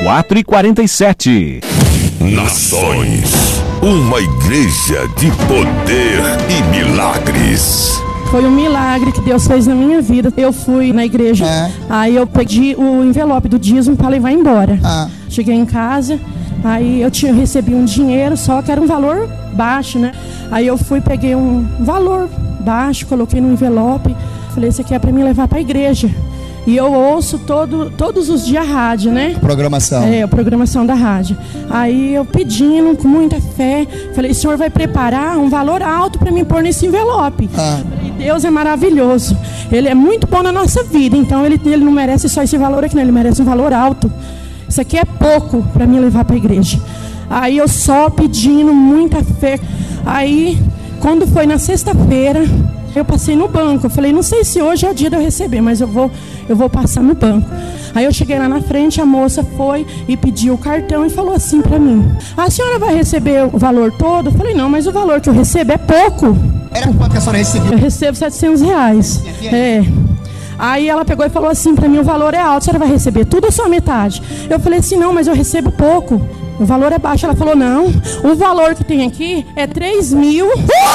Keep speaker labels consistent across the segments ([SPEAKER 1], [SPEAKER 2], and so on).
[SPEAKER 1] 4h47.
[SPEAKER 2] Nações, uma igreja de poder e milagres.
[SPEAKER 3] Foi um milagre que Deus fez na minha vida. Eu fui na igreja, aí eu pedi o envelope do dízimo para levar embora. Cheguei em casa, aí eu recebi um dinheiro, só que era um valor baixo, né? Aí eu fui, peguei um valor baixo, coloquei no envelope, falei, isso aqui é para mim levar para a igreja. E eu ouço todos os dias a rádio, né?
[SPEAKER 4] Programação.
[SPEAKER 3] A programação da rádio. Aí eu pedindo, com muita fé, falei, o senhor vai preparar um valor alto para mim pôr nesse envelope. Falei, Deus é maravilhoso. Ele é muito bom na nossa vida, então ele não merece só esse valor aqui, não, ele merece um valor alto. Isso aqui é pouco para mim levar para a igreja. Aí eu só pedindo, muita fé. Aí, quando foi na sexta-feira, eu passei no banco. Eu falei, não sei se hoje é o dia de eu receber, mas eu vou passar no banco. Aí eu cheguei lá na frente, a moça foi e pediu o cartão e falou assim pra mim, a senhora vai receber o valor todo? Eu falei, não, mas o valor que eu recebo é pouco.
[SPEAKER 4] Era quanto que a senhora recebeu?
[SPEAKER 3] Eu recebo R$700. Aí ela pegou e falou assim pra mim, o valor é alto, a senhora vai receber tudo ou só metade? Eu falei assim, não, mas eu recebo pouco. O valor é baixo. Ela falou, não, o valor que tem aqui é 3.000.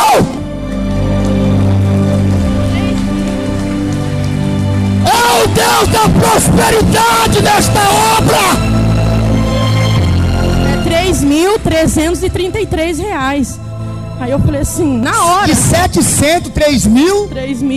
[SPEAKER 4] É o Deus da prosperidade nesta obra!
[SPEAKER 3] É R$3.333. Aí eu falei assim, na hora.
[SPEAKER 4] De 700, 3.000?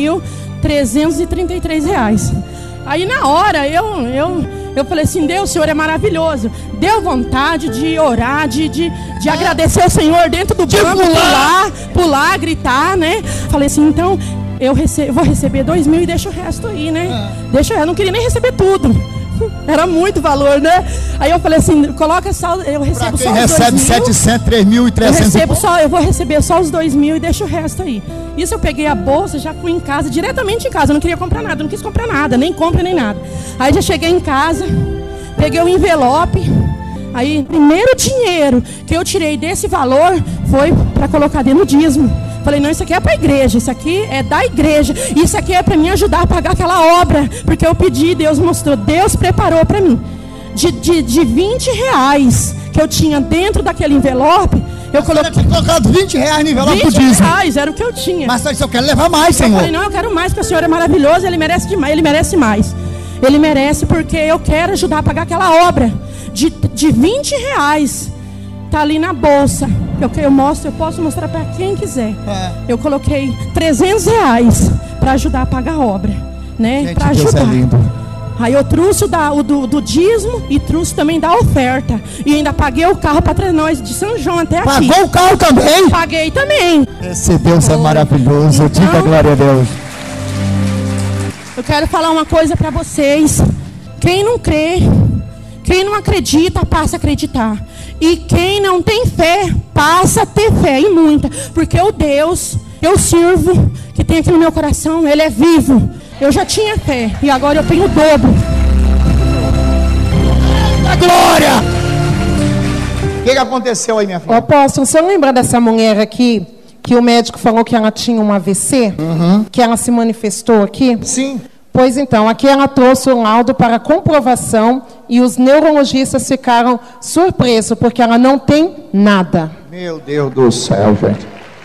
[SPEAKER 3] R$3.333. Aí na hora eu falei assim, Deus, o Senhor é maravilhoso. Deu vontade de orar, de agradecer ao Senhor dentro do banco, pular, gritar, né? Falei assim, então eu vou receber 2.000 e deixa o resto aí, né? Eu não queria nem receber tudo. Era muito valor, né? Aí eu falei assim, coloca só, eu recebo só os 2.000.
[SPEAKER 4] Recebe 700, 3.300.
[SPEAKER 3] Eu vou receber só os 2.000 e deixo o resto aí. Isso eu peguei a bolsa, já fui em casa, diretamente em casa. Eu não queria comprar nada, não quis comprar nada, nem compra nem nada. Aí já cheguei em casa, peguei o envelope. Aí o primeiro dinheiro que eu tirei desse valor foi para colocar dentro do dízimo. Falei, não, isso aqui é para a igreja, isso aqui é da igreja, isso aqui é para me ajudar a pagar aquela obra, porque eu pedi, Deus mostrou, Deus preparou para mim. De R$20 que eu tinha dentro daquele envelope, eu coloquei.
[SPEAKER 4] Tinha colocado R$20 no envelope do dízimo.
[SPEAKER 3] R$20 era o que eu tinha.
[SPEAKER 4] Mas eu quero levar mais, Senhor.
[SPEAKER 3] Eu falei, não, eu quero mais, porque o Senhor é maravilhoso, Ele merece demais, Ele merece mais. Ele merece porque eu quero ajudar a pagar aquela obra de R$20. Tá ali na bolsa. Eu posso mostrar para quem quiser. Eu coloquei R$300 para ajudar a pagar a obra, né? Para ajudar.
[SPEAKER 4] Deus é lindo.
[SPEAKER 3] Aí eu trouxe do dízimo e trouxe também da oferta. E ainda paguei o carro para nós de São João até aqui.
[SPEAKER 4] Pagou o carro também?
[SPEAKER 3] Paguei também.
[SPEAKER 4] Esse Deus é maravilhoso.
[SPEAKER 3] Então,
[SPEAKER 4] diga glória a Deus.
[SPEAKER 3] Eu quero falar uma coisa para vocês. Quem não crê, quem não acredita, passa a acreditar. E quem não tem fé, passa a ter fé, e muita. Porque o Deus, eu sirvo, que tem aqui no meu coração, Ele é vivo. Eu já tinha fé, e agora eu tenho o dobro.
[SPEAKER 4] A glória! O que aconteceu aí, minha filha?
[SPEAKER 5] Apóstolo, você lembra dessa mulher aqui, que o médico falou que ela tinha um AVC? Que ela se manifestou aqui?
[SPEAKER 4] Sim.
[SPEAKER 5] Pois então, aqui ela trouxe o laudo para comprovação e os neurologistas ficaram surpresos, porque ela não tem nada.
[SPEAKER 4] Meu Deus do céu, gente.